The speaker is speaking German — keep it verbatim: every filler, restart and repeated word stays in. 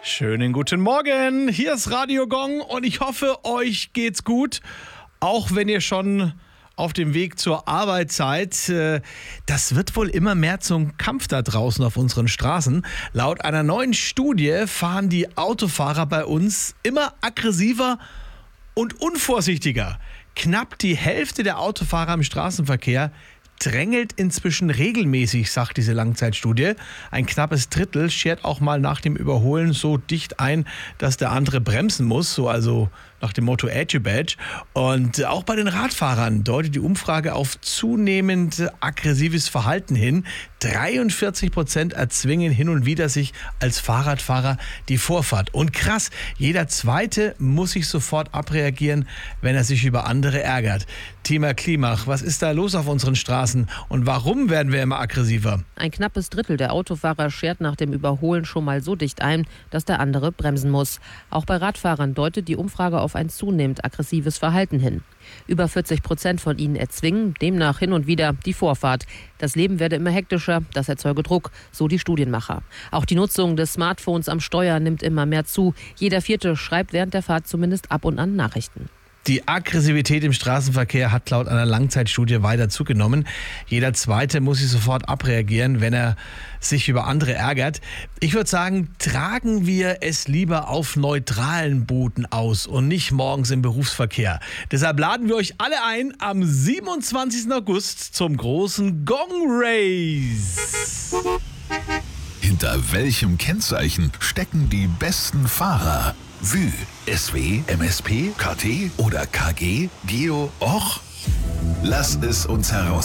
Schönen guten Morgen, hier ist Radio Gong und ich hoffe, euch geht's gut, auch wenn ihr schon auf dem Weg zur Arbeit seid. Das wird wohl immer mehr zum Kampf da draußen auf unseren Straßen. Laut einer neuen Studie fahren die Autofahrer bei uns immer aggressiver und unvorsichtiger. Knapp die Hälfte der Autofahrer im Straßenverkehr drängelt inzwischen regelmäßig, sagt diese Langzeitstudie. Ein knappes Drittel schert auch mal nach dem Überholen so dicht ein, dass der andere bremsen muss, so also nach dem Motto Edge Badge. Und auch bei den Radfahrern deutet die Umfrage auf zunehmend aggressives Verhalten hin. dreiundvierzig Prozent erzwingen hin und wieder sich als Fahrradfahrer die Vorfahrt. Und krass, jeder Zweite muss sich sofort abreagieren, wenn er sich über andere ärgert. Thema Klimach, was ist da los auf unseren Straßen und warum werden wir immer aggressiver? Ein knappes Drittel der Autofahrer schert nach dem Überholen schon mal so dicht ein, dass der andere bremsen muss. Auch bei Radfahrern deutet die Umfrage auf ein zunehmend aggressives Verhalten hin. Über vierzig Prozent von ihnen erzwingen demnach hin und wieder die Vorfahrt. Das Leben werde immer hektischer, das erzeuge Druck, so die Studienmacher. Auch die Nutzung des Smartphones am Steuer nimmt immer mehr zu. Jeder Vierte schreibt während der Fahrt zumindest ab und an Nachrichten. Die Aggressivität im Straßenverkehr hat laut einer Langzeitstudie weiter zugenommen. Jeder Zweite muss sich sofort abreagieren, wenn er sich über andere ärgert. Ich würde sagen, tragen wir es lieber auf neutralen Booten aus und nicht morgens im Berufsverkehr. Deshalb laden wir euch alle ein am siebenundzwanzigsten August zum großen Gong Race. Hinter welchem Kennzeichen stecken die besten Fahrer? Vü, S W, M S P, K T oder K G, Geo, Och? Lass es uns heraus.